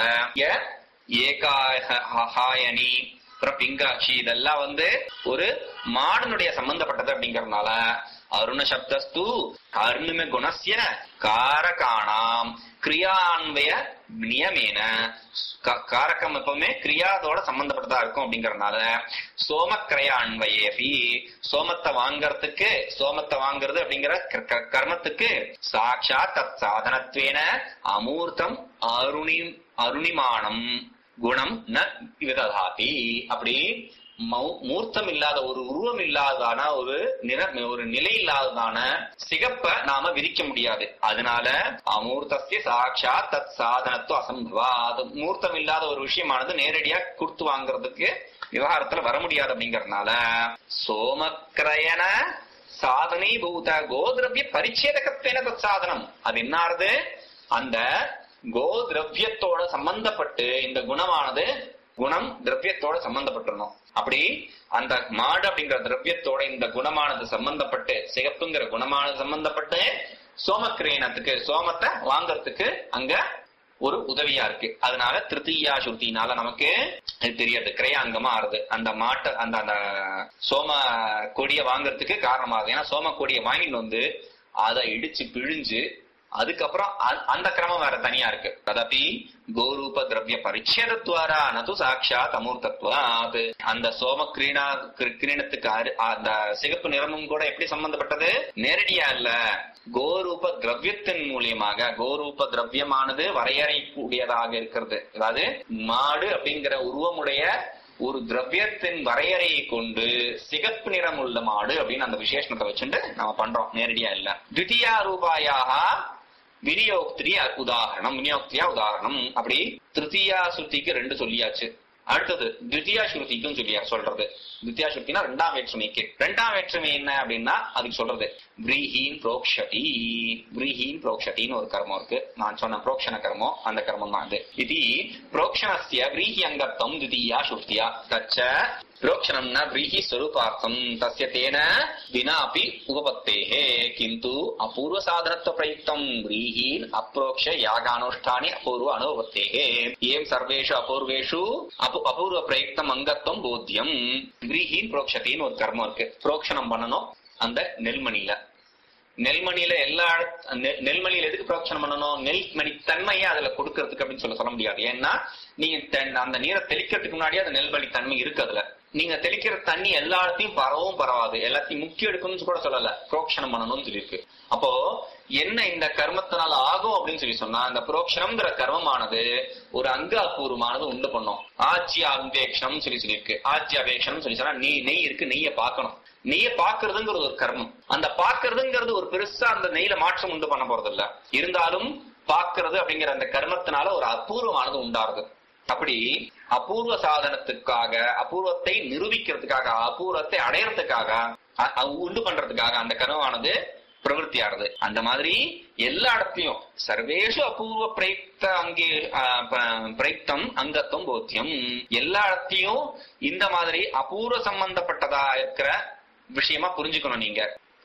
ஏகாயனி பிங்காட்சி இதெல்லாம் வந்து ஒரு மாடனுடைய சம்பந்தப்பட்டது. அப்படிங்கறதுனால அருண சப்தஸ்து அருணும குணஸ்ய காரகாணாம் கிரியான்வய நியமேன, காரகம் எப்பவுமே கிரியாதோட சம்பந்தப்பட்டதா இருக்கும். அப்படிங்கறதுனால சோமக்கிரயான்வயேபி, சோமத்தை வாங்கறதுக்கு, சோமத்தை வாங்குறது அப்படிங்கிற கர்மத்துக்கு சாட்சா தத் சாதனத்வேன அமூர்த்தம் அருணி அருணிமானம் குணம் ந விததாதி. அப்படி மூர்த்தம் இல்லாத, ஒரு உருவம் இல்லாததான, ஒரு நிற, ஒரு நிலை இல்லாததான சிகப்ப நாம விரிக்க முடியாது. அதனால அமூர்த்தஸ்ய சாட்சா தத் சாதனத்துவ அசம்பவா, அது மூர்த்தம் இல்லாத ஒரு விஷயமானது நேரடியா கொடுத்து வாங்குறதுக்கு விவகாரத்துல வர முடியாது. அப்படிங்கறதுனால சோமக்கிரயண சாதனை பூத கோதிரவிய பரிச்சேதகத்தேன தத் சாதனம், அது என்ன ஆறுது, அந்த கோ திரவியத்தோட சம்பந்தப்பட்டு இந்த குணமானது, குணம் திரவியத்தோட சம்பந்தப்பட்டிருந்தோம். அப்படி அந்த மாடு அப்படிங்கிற திரவியத்தோட இந்த குணமானது சம்பந்தப்பட்டு, சிகப்புங்கிற குணமானது சம்பந்தப்பட்டு சோமக்கிரயணத்துக்கு, சோமத்தை வாங்கறதுக்கு அங்க ஒரு உதவியா இருக்கு. அதனால திருத்தீயா சுருத்தினால நமக்கு தெரியாது, கிரயாங்கமா ஆறுது. அந்த மாட்டை, அந்த அந்த சோம கொடிய வாங்கறதுக்கு காரணமாகுது. ஏன்னா சோம கொடிய வாங்கிட்டு வந்து அதை இடிச்சு பிழிஞ்சு அதுக்கப்புறம் அந்த கிரமம் வேற தனியா இருக்கு. ததபி கோரூப திரவிய பரிச்சேதத்வாரா நது சாட்சாத் அமூர்த்தத்வாத். அந்த சோம கிரீணா கிரீணத்துக்கு அந்த சிகப்பு நிறமும் கூட எப்படி சம்பந்தப்பட்டது, நேரடியா இல்ல, கோரூப திரவியத்தின் மூலியமாக. கோரூப திரவியமானது வரையறை கூடியதாக இருக்கிறது. அதாவது மாடு அப்படிங்கிற உருவமுடைய ஒரு திரவியத்தின் வரையறையை கொண்டு சிகப்பு நிறம் உள்ள மாடு அப்படின்னு அந்த விசேஷணத்தை வச்சுட்டு நம்ம பண்றோம், நேரடியா இல்ல. த்விதியா ரூபாயாக விநியோக்திரிய உதாரணம், விநியோக்தியா உதாரணம். அப்படி திருத்தியா சுருதிக்கு ரெண்டு சொல்லியாச்சு. அடுத்தது த்விதியா ஸ்ருதிக்கும் சொல்லியா சொல்றது. த்விதியா ஸ்ருதினா ரெண்டாம் வேற்றுமைக்கு. ரெண்டாம் வேற்றுமை என்ன அப்படின்னா அதுக்கு சொல்றது விரீஹீன் புரோக்ஷதி. விரீஹீன் புரோக்ஷதின்னு ஒரு கர்மம் இருக்கு. நான் சொன்ன புரோக்ஷண கர்மம், அந்த கர்மம் தான் அது. இது புரோக்ஷணஸ்ய விரீஹி அங்கத்தம் த்விதியா ஸ்ருதியா தச்ச புரோக்ஷணம்னா விரீஹி ஸ்வரூபார்த்தம் தஸ்ய தேன வினாபி உபபத்தேஹே கிந்து அபூர்வ சாதனத்துவ பிரயுக்தம் விரீஹீன் அப்ரோக்ஷ யாகானுஷ்டானி அபூர்வ அனுபவத்தேஹே ஏம் சர்வேஷு அபூர்வேஷு அபூர்வ பிரயுக்தம் அங்கத்துவம் போத்தியம். விரீஹீன் புரோக்ஷத்தின்னு ஒரு கர்மம் இருக்கு. புரோக்ஷணம் பண்ணணும் அந்த நெல்மணியில. நெல்மணியில எல்லா நெல்மணியில எதுக்கு புரோக்ஷணம் பண்ணணும், நெல்மணி தன்மையை அதுல கொடுக்கறதுக்கு அப்படின்னு சொல்ல சொல்ல முடியாது. ஏன்னா நீங்க அந்த நீரை தெளிக்கிறதுக்கு முன்னாடியே அந்த நெல்மணி தன்மை இருக்கு அதுல. நீங்க தெளிக்கிற தண்ணி எல்லாத்தையும் பரவும் பரவாது, எல்லாத்தையும் முக்கிய எடுக்கணும்னு கூட சொல்லல, புரோக்ஷணம் பண்ணணும்னு சொல்லியிருக்கு. அப்போ என்ன இந்த கர்மத்தினால ஆகும் அப்படின்னு சொல்லி சொன்னா, அந்த புரோக்ஷணம்ங்கிற கர்மமானது ஒரு அங்க அபூர்வமானது உண்டு பண்ணும். ஆஜ்ய அபேக்ஷணம் சொல்லி சொல்லியிருக்கு. ஆஜ்ய அபேக்ஷணம் சொல்லி சொன்னா நெய் நெய் இருக்கு, நெய்ய பாக்கணும். நெய்ய பாக்குறதுங்கிறது ஒரு கர்மம். அந்த பாக்குறதுங்கிறது ஒரு பெருசா அந்த நெய்ல மாற்றம் உண்டு பண்ண போறது இல்ல. இருந்தாலும் பாக்குறது அப்படிங்கிற அந்த கர்மத்தினால ஒரு அபூர்வமானது உண்டாருது. அப்படி அபூர்வ சாதனத்துக்காக, அபூர்வத்தை நிரூபிக்கிறதுக்காக, அபூர்வத்தை அடையறதுக்காக, உண்டு பண்றதுக்காக அந்த கர்மமானது பிரவருத்தி ஆறுது. அந்த மாதிரி எல்லா இடத்தையும் சர்வேஷு அபூர்வ பிரயுக்த அங்கே பிரயுக்தம் அங்கத்துவம் போத்தியம். எல்லா இடத்தையும் இந்த மாதிரி அபூர்வ சம்பந்தப்பட்டதா இருக்கிற விஷயமா புரிஞ்சுக்கணும் நீங்க.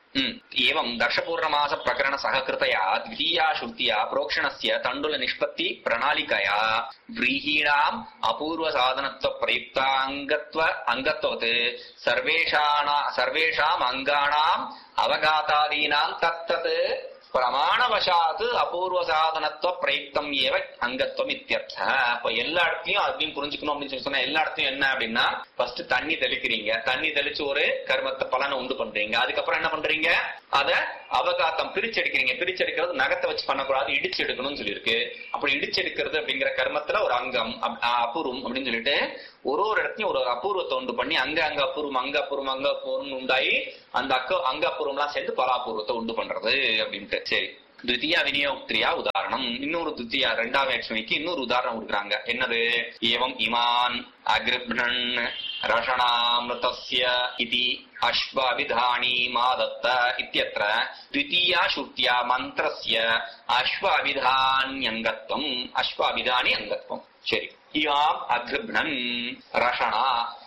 एवं दर्शपूर्णमास प्रकरण सहकृतया द्वितीया श्रुतिया प्रोक्षणस्य तण्डुल निष्पत्ति प्रणालिकया व्रीहीणाम् अपूर्व साधनत्व प्रयुक्तांगत्व अंगत्वत् सर्वेषाणा सर्वेषाम् अंगाणाम् अवगातादीनां तत्तत् பிரமாணவசாத்து அபூர்வ சாதனத்துவ பிரயுக்தம் ஏவ அங்கத்துவம் இத்தியர்த்த. அப்ப எல்லா இடத்துலயும் அப்படின்னு புரிஞ்சுக்கணும் அப்படின்னு சொல்லி சொன்னா, எல்லா இடத்துலயும் என்ன அப்படின்னா, ஃபர்ஸ்ட் தண்ணி தெளிக்கிறீங்க, தண்ணி தெளிச்சு ஒரு கர்மத்தை பலனை உண்டு பண்றீங்க. அதுக்கப்புறம் என்ன பண்றீங்க, அத அவகாத்தம் பிரிச்செடுக்கிறீங்க. பிரிச்செடுக்கிறது நகத்தை வச்சு பண்ணக்கூடாது, இடிச்சு எடுக்கணும்னு சொல்லியிருக்கு. அப்படி இடிச்சு எடுக்கிறது அப்படிங்கிற கர்மத்துல ஒரு அங்கம் அபூர்வம் அப்படின்னு சொல்லிட்டு ஒரு ஒரு இடத்தையும் ஒரு ஒரு அபூர்வத்தை உண்டு பண்ணி அங்க அங்க அபூர்வம் அங்க அபூர்வம் அங்க அபூர்வம் உண்டாயி அந்த அக்க அங்க அபூர்வம் எல்லாம் சேர்ந்து பலாபூர்வத்தை உண்டு பண்றது அப்படின்ட்டு. சரி, துத்தியா விநியோக்திரியா உதாரணம். இன்னொரு துத்தியா ரெண்டாம் வேற்றுமைக்கு இன்னொரு உதாரணம் கொடுக்குறாங்க. என்னது, ஏவம் இமான் அக்ரிப்ணன் ரஷணாமிருதஸ்ய இதி அஸ்வவிதானி மாதத்த இத்யத்ர த்விதீயா ஸ்ருத்யா மந்திரஸ்ய அஸ்வவிதான்யங்கத்வம் அஸ்வவிதானி அங்கத்வம். சரி, இமாம் அக்ரிப்ணன் ரஷணா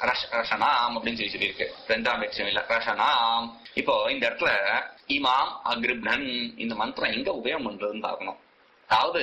ரஷணாம் அப்படின்னு சொல்லி சொல்லியிருக்கு ரெண்டாம் வேற்றுமையில ரஷணாம். இப்போ இந்த இடத்துல இமாம் அக்ரிப்ணன் இந்த மந்திரம் எங்க உபயோகம் பண்றதுன்னு பார்க்கணும். அதாவது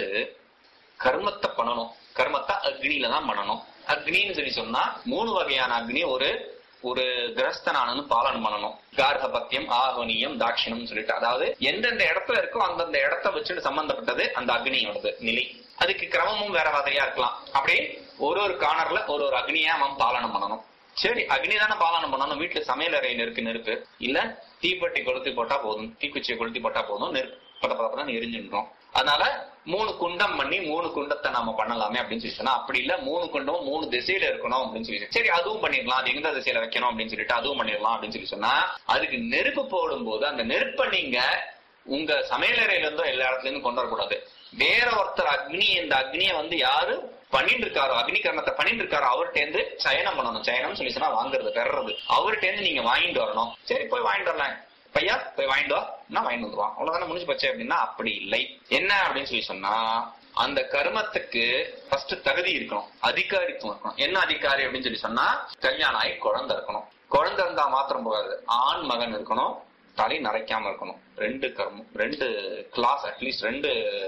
கர்மத்தை பண்ணணும், கர்மத்தை அக்னியில தான் பண்ணணும். அக்னின்னு சொல்லி சொன்னா மூணு வகையான அக்னி ஒரு ஒரு கிரஸ்தனானு பாலனம் பண்ணணும். கார்கபத்தியம், ஆகோனியம், தாட்சிணம் சொல்லிட்டு, அதாவது எந்தெந்த இடத்துல இருக்கோ அந்தந்த இடத்த வச்சுட்டு சம்பந்தப்பட்டது அந்த அக்னியோடது நிலை. அதுக்கு கிரமமும் வேற மாதிரியா இருக்கலாம். அப்படி ஒரு ஒரு கார்னர்ல ஒரு ஒரு அக்னியா அவன் பாலனம் பண்ணணும். சரி, அக்னி தானே பாலனம் பண்ணணும். வீட்டுல சமையல் அறையில் இருக்கு நெருப்பு, இல்ல தீப்பெட்டி கொளுத்தி போட்டா போதும், தீக்குச்சியை கொளுத்தி போட்டா போதும், நெருப்பு பத பதப்பதான் எரிஞ்சுன்றோம். அதனால மூணு குண்டம் பண்ணி மூணு குண்டத்தை நாம பண்ணலாமே அப்படின்னு சொல்லி சொன்னா, அப்படி இல்ல மூணு குண்டமும் மூணு திசையில இருக்கணும் அப்படின்னு சொல்லி, சரி அதுவும் பண்ணிடலாம், அது எந்த திசையில வைக்கணும் அப்படின்னு சொல்லிட்டு அதுவும் பண்ணிடலாம் அப்படின்னு சொல்லி சொன்னா, அதுக்கு நெருப்பு போடும் போது அந்த நெருப்பை நீங்க உங்க சமையலறையில இருந்தோ எல்லா இடத்துல இருந்து கொண்டு வரக்கூடாது. வேற ஒருத்தர் அக்னி, இந்த அக்னியை வந்து யாரு பண்ணிட்டு இருக்காரோ, அக்னி கர்மத்தை பண்ணிட்டு இருக்காரோ அவர்கிட்ட இருந்து சயனம் பண்ணணும். சயனம் சொல்லி சொன்னா வாங்குறது, பெறது. அவர்கிட்ட இருந்து நீங்க வாங்கிட்டு வரணும். சரி, போய் வாங்கிட்டு வரலாம், பையா போய் வாங்கிட்டு வா, நான் வாங்கிட்டு வந்துருவான், அவ்வளவுதானே முடிஞ்சு போச்சு அப்படின்னா, அப்படி இல்லை. என்ன அப்படின்னு சொல்லி சொன்னா, அந்த கர்மத்துக்கு ஃபர்ஸ்ட் தகுதி இருக்கணும், அதிகாரித்துவம் இருக்கணும். என்ன அதிகாரி அப்படின்னு சொல்லி சொன்னா, கல்யாணம் ஆகி குழந்தை இருக்கணும். குழந்தை இருந்தா மாத்திரம் போகாது, ஆண் மகன் இருக்கணும், தலை நரைக்காம இருக்கணும். ரெண்டு கர்மம், ரெண்டு கிளாஸ், அட்லீஸ்ட் ரெண்டு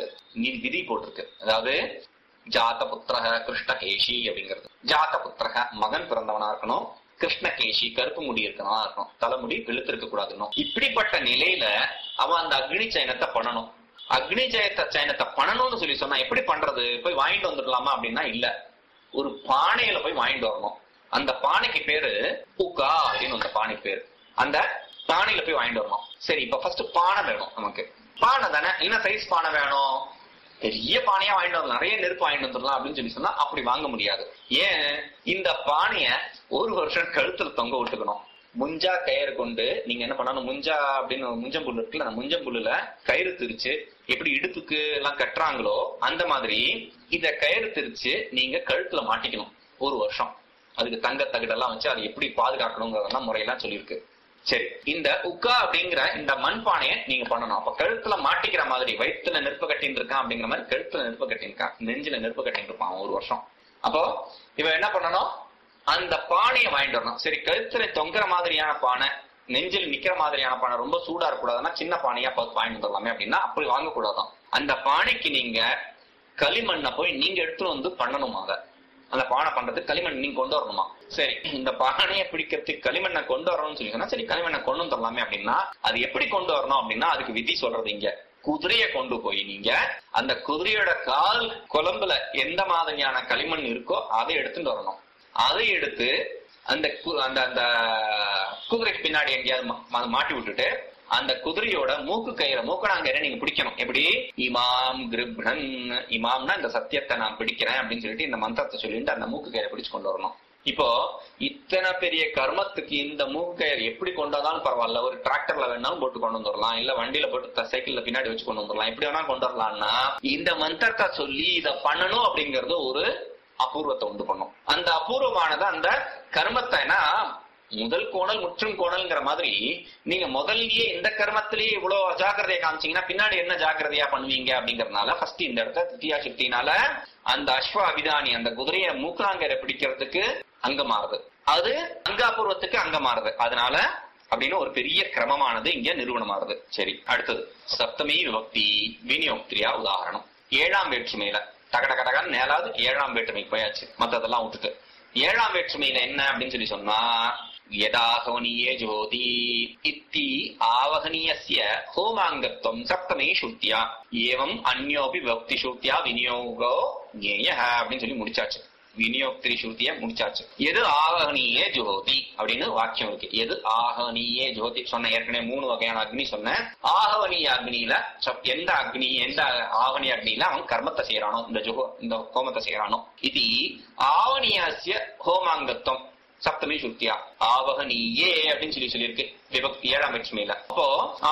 விதி போட்டிருக்கு. அதாவது ஜாத புத்திரக கிருஷ்ணகேஷி அப்படிங்கிறது. ஜாத புத்திரக மகன் பிறந்தவனா இருக்கணும், கிருஷ்ணகேஷி கருப்பு முடி இருக்கணும் இருக்கணும் தலைமுடி வெளுத்து இருக்க கூடாதுன்னு. இப்படிப்பட்ட நிலையில அவன் அந்த அக்னி சயனத்தை பண்ணணும். அக்னி ஜெயத்த சயனத்தை பண்ணணும்னு சொல்லி சொன்னா எப்படி பண்றது, போய் வாங்கிட்டு வந்துடலாமா அப்படின்னா இல்ல, ஒரு பானையில போய் வாங்கிட்டு வரணும். அந்த பானைக்கு பேரு உக்கா அப்படின்னு அந்த பானைக்கு பேரு. அந்த பானையில போய் வாங்கிட்டு வரணும். சரி, இப்ப ஃபர்ஸ்ட் பானை வேணும் நமக்கு. பானை தானே, என்ன சைஸ் பானை வேணும், பெரிய பானையா வாங்கிட்டு வரலாம், நிறைய நெருப்பு வாங்கிட்டு வந்துடலாம் அப்படின்னு சொல்லி சொன்னா அப்படி வாங்க முடியாது. ஏன், இந்த பானைய ஒரு வருஷம் கழுத்துல தொங்க விட்டுக்கணும். முஞ்சா கயிறு கொண்டு நீங்க என்ன பண்ணணும், முஞ்சா அப்படின்னு முஞ்சம்புல் இருக்குல்ல, அந்த முஞ்சம்புல்லுல கயிறு திரிச்சு எப்படி இடுப்புக்கு எல்லாம் கட்டுறாங்களோ அந்த மாதிரி இத கயிறு திரிச்சு நீங்க கழுத்துல மாட்டிக்கணும் ஒரு வருஷம். அதுக்கு தங்க தகடெல்லாம் வச்சு அதை எப்படி பாதுகாக்கணுங்கிறதெல்லாம் முறையெல்லாம் சொல்லியிருக்கு. சரி, இந்த உக்கா அப்படிங்கிற இந்த மண்பானையை நீங்க பண்ணணும். அப்ப கழுத்துல மாட்டிக்கிற மாதிரி, வயிற்றுல நெருப்பு கட்டின்னு இருக்கான் அப்படிங்கிற மாதிரி கழுத்துல நெருப்பு கட்டிருக்கான், நெஞ்சில நெருப்பு கட்டின்னு இருப்பான் ஒரு வருஷம். அப்போ இவன் என்ன பண்ணணும், அந்த பானையை வாங்கிட்டு வரணும். சரி, கழுத்துல தொங்குற மாதிரியான பானை, நெஞ்சில் நிக்கிற மாதிரியான பானை, ரொம்ப சூடா இருக்கக்கூடாதுன்னா சின்ன பானையா பார்த்து வாங்கிட்டு வரலாமே அப்படின்னா அப்படி வாங்கக்கூடாதான். அந்த பானைக்கு நீங்க களிமண்ணை போய் நீங்க எடுத்துட்டு வந்து பண்ணணும். அதை அந்த பானை பண்றதுக்கு களிமண் நீங்க கொண்டு வரணுமா. சரி, இந்த பானையை பிடிக்கிறதுக்கு களிமண்ணை கொண்டு வரணும்னு சொல்லி சொன்னா, சரி களிமண்ணை கொண்டு வந்துடலாமே அப்படின்னா அது எப்படி கொண்டு வரணும் அப்படின்னா அதுக்கு விதி சொல்றது. இங்க குதிரையை கொண்டு போய் நீங்க அந்த குதிரையோட கால் குழம்புல எந்த மாதிரியான களிமண் இருக்கோ அதை எடுத்துட்டு வரணும். அதை எடுத்து அந்த அந்த அந்த குதிரைக்கு பின்னாடி எங்கேயாவது மாட்டி விட்டுட்டு அந்த குதிரையோட மூக்கு கயிற மூக்கணாங்கயிறை நீங்க பிடிக்கணும். எப்படி, இமாம் கிருப்ணன், இமாம்னா இந்த சத்தியத்தை நான் பிடிக்கிறேன் அப்படின்னு சொல்லிட்டு இந்த மந்திரத்தை சொல்லிட்டு அந்த மூக்கு கயிறை பிடிச்சு கொண்டு வரணும். இப்போ இத்தனை பெரிய கர்மத்துக்கு இந்த மூக்கு கயிறு எப்படி கொண்டு வந்தாலும் பரவாயில்ல, ஒரு டிராக்டர்ல வேணாலும் போட்டு கொண்டு வந்துடலாம், இல்ல வண்டியில போட்டு சைக்கிள்ல பின்னாடி வச்சு கொண்டு வந்துடலாம், எப்படி வேணாலும் கொண்டு வரலாம்னா இந்த மந்திரத்தை சொல்லி இதை பண்ணணும் அப்படிங்கறது ஒரு அபூர்வத்தை உண்டு பண்ணும். அந்த அபூர்வமானது அந்த கர்மத்தைனா முதல் கோணல் முற்றும் கோணல்ங்கிற மாதிரி நீங்க முதல்லயே இந்த கர்மத்திலேயே இவ்வளவு அஜாக்கிரதையா காமிச்சீங்கன்னா பின்னாடி என்ன ஜாக்கிரதையா பண்ணுவீங்க அப்படிங்கறதுனால ஃபர்ஸ்ட் இந்த இடத்த தித்தியா சக்தினால அந்த அஸ்வ அபிதானி அந்த குதிரைய மூக்கணாங்கயிறை பிடிக்கிறதுக்கு அங்க மாறுது, அது அங்காபூர்வத்துக்கு அங்க மாறுது. அதனால அப்படின்னு ஒரு பெரிய கிரமமானது இங்க நிறுவனமாறுது. சரி, அடுத்தது சப்தமி விபக்தி விநியோக்திரியா உதாரணம். ஏழாம் வேற்றுமையில டக டக டகான்னு நேராது ஏழாம் வேற்றுமைக்கு போயாச்சு, மத்ததெல்லாம் விட்டுட்டு ஏழாம் வேற்றுமையில என்ன அப்படின்னு சொல்லி சொன்னா, यदाहवनीये ज्योति इति आवहनीयस्य होमांगत्वं सप्तमी श्रुत्या एवं अन्योपि विभक्ति श्रुत्या विनियोगो ज्ञेयः அப்படின்னு சொல்லி முடிச்சாச்சு. விநியோக்திரி ஸ்ருதிய முடிச்சாச்சு. எது ஆவகனீய ஜோதி அப்படின்னு வாக்கியம் இருக்கு. எது ஆகவனீய ஜோதி சொன்ன ஏற்கனவே மூணு வகையான அக்னி சொன்ன. ஆகவனீய அக்னியில எந்த அக்னி எந்த ஆவணி அக்னியில அவன் கர்மத்தை செய்யறானோ, இந்த ஜோ இந்த ஹோமத்தை செய்யறானோ, இது ஆவணியாசிய ஹோமாங்கத்துவம் சப்தமி ஸ்ருத்தியா ஆவகனீயே அப்படின்னு சொல்லி சொல்லியிருக்கு விபக்தி ஏழாம் லட்சுமியில. அப்போ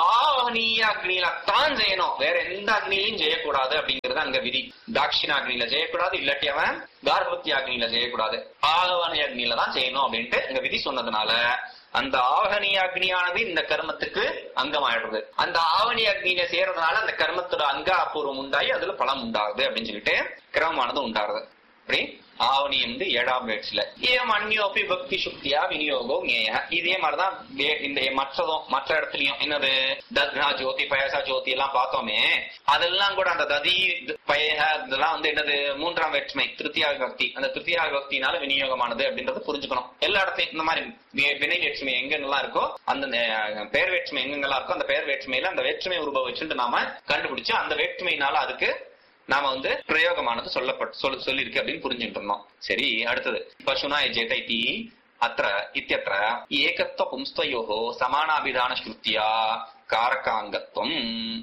ஆவகனீய அக்னியில தான் செய்யணும், வேற எந்த அக்னியிலையும் செய்யக்கூடாது அப்படிங்கறது அங்க விதி. தாட்சிண அக்னியில செய்யக்கூடாது, இல்லாட்டி அவன் கார்பத்தி அக்னியில செய்யக்கூடாது, ஆவகனீய அக்னியில தான் செய்யணும் அப்படின்ட்டு அங்க விதி சொன்னதுனால அந்த ஆவகனீய அக்னியானது இந்த கர்மத்துக்கு அங்கமாயிடுறது. அந்த ஆவணி அக்னியில செய்யறதுனால அந்த கர்மத்தோட அங்க அபூர்வம் உண்டாயி அதுல பலம் உண்டாகுது அப்படின்னு சொல்லிட்டு கிரமமானது உண்டாகுது. அப்படி ஆவணி வந்து ஏழாம் வேட்ஸ்ல ஏன் அந்யோபி பக்தி சுக்தியா விநியோகோ ஞேய. இதே மாதிரிதான் இந்த மற்றதும் மற்ற இடத்துலயும் என்னது தத்னா ஜோதி பயசா ஜோதி எல்லாம் பார்த்தோமே, அதெல்லாம் கூட அந்த ததி பயக இதெல்லாம் வந்து என்னது மூன்றாம் வேற்றுமை திருத்தியா விபக்தி. அந்த திருத்தியா விபக்தினால விநியோகமானது அப்படின்றத புரிஞ்சுக்கணும். எல்லா இடத்தையும் இந்த மாதிரி வினை வேற்றுமை எங்கெங்கெல்லாம் இருக்கோ, அந்த பெயர் வேற்றுமை எங்கெங்கெல்லாம் இருக்கோ அந்த பெயர் வேற்றுமையில அந்த வேற்றுமை உருவ வச்சுட்டு நாம கண்டுபிடிச்சு அந்த வேற்றுமையினால அதுக்கு நாம வந்து பிரயோகமானது சொல்லப்பட்டு சொல்ல சொல்லிருக்கு அப்படின்னு புரிஞ்சுட்டு இருந்தோம். சரி, அடுத்தது பசுனா எஜேத இதி அத்திர இத்தியத்திர ஏகத்துவ பும்ஸ்தயோஹோ சமானாபிதான ஸ்ருத்தியா காரகாங்கத்துவம்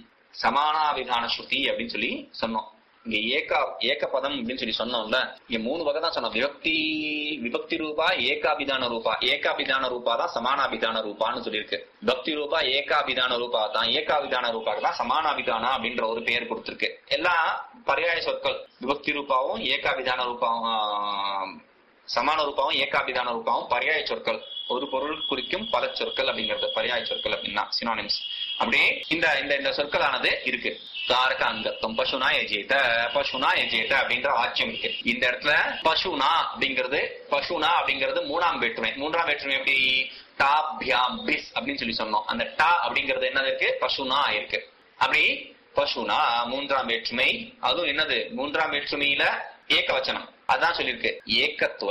சமானாபிதான ஸ்ருதி அப்படின்னு சொல்லி சொன்னோம். இங்க ஏகா ஏக பதம் அப்படின்னு சொல்லி சொன்னோம்ல, இங்க மூணு வகை தான் சொன்னோம். விபக்தி விபக்தி ரூபா ஏகாபிதான ரூபா. ஏகாபிதான ரூபா தான் சமானாபிதான ரூபான்னு சொல்லியிருக்கு. பக்தி ரூபா ஏகாபிதான ரூபா தான், ஏகாபிதான ரூபாக்கு தான் சமானாபிதானா அப்படின்ற ஒரு பெயர் கொடுத்திருக்கு. எல்லாம் பர்யாய சொற்கள். விபக்தி ரூபாவும் ஏகாபிதான ரூபாவும் சமான ரூபாவும் ஏகாபிதான ரூபாவும் பர்யாய சொற்கள். ஒரு பொருள் குறிக்கும் பல சொற்கள் அப்படிங்கிறது பர்யாய சொற்கள் அப்படின்னா சினானிம்ஸ். அப்படியே இந்த இந்த சொற்களானது இருக்கு. காரக அங்கத்துவம் பசுனா எஜேத பசுனா எஜேத அப்படின்ற வாக்கியம் இருக்கு. இந்த இடத்துல பசுனா அப்படிங்கிறது பசுனா அப்படிங்கிறது மூணாம் வேற்றுமை. மூன்றாம் வேற்றுமை எப்படி டாபியாம் பிஸ் அப்படின்னு சொல்லி சொன்னோம். அந்த டா அப்படிங்கிறது என்னது இருக்கு பசுனா இருக்கு. அப்படி பசுனா மூன்றாம் வேற்றுமை. அதுவும் என்னது மூன்றாம் வேற்றுமையில ஏகவச்சனம். அதான் சொல்லிருக்கு ஏகத்துவ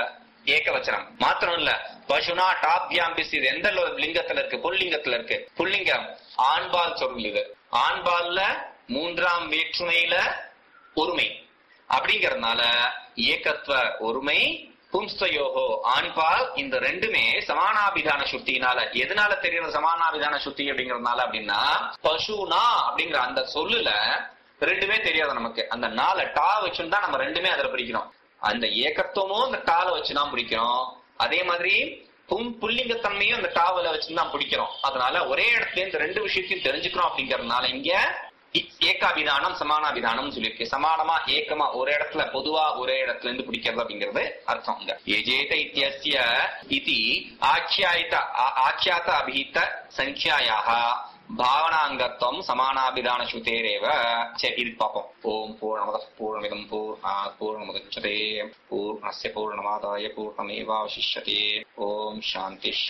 ஏகவச்சனம் மாத்திரம் இல்ல. பசுனா டாபியாம் பிஸ் இது எந்த லிங்கத்துல இருக்கு? புல்லிங்கத்துல இருக்கு. புல்லிங்கம் ஆண்பால் சொல். இது ஆண்பால்ல மூன்றாம் வேற்றுமையில ஒருமை அப்படிங்கறதுனால ஏகத்துவ ஒருமை பும்ஸ்தயோகோ ஆண்பால் இந்த ரெண்டுமே சமானாபிதான சுத்தினால. எதனால தெரியுற சமானாபிதான சுத்தி அப்படிங்கறதுனால அப்படின்னா பசுனா அப்படிங்கிற அந்த சொல்லுல ரெண்டுமே தெரியாது நமக்கு. அந்த நாள டா வச்சுதான் நம்ம ரெண்டுமே அதுல பிடிக்கிறோம். அந்த ஏகத்துவமும் அந்த டால வச்சுதான் பிடிக்கிறோம். அதே மாதிரி பும் புல்லிங்கத்தன்மையும் அந்த டாவல வச்சுதான் பிடிக்கிறோம். அதனால ஒரே இடத்துல இந்த ரெண்டு விஷயத்தையும் தெரிஞ்சுக்கிறோம் அப்படிங்கறதுனால இங்க ஏகாபிதானம் சமானாபிதானம் சொல்லியிருக்கு. சமானமா ஏக்கமா ஒரு இடத்துல பொதுவா ஒரே இடத்துல இருந்து பிடிக்கிறது அப்படிங்கிறது அர்த்தம். இங்க ஏஜேத இத்தியஸ்ய இதி ஆख्यायित ஆख्यात அபிஹித சங்கியாயாக பாவனாங்கத்துவம் சமானாபிதான ஸ்ருதேரேவ. சரி, இது பார்ப்போம். ஓம் பூர்ணமதః பூர்ணமிதம் பூர்ணாத் பூர்ணமுதச்யதே பூர்ணஸ்ய பூர்ணமாதாய பூர்ணமேவாவசிஷ்யதே. ஓம் சாந்தி.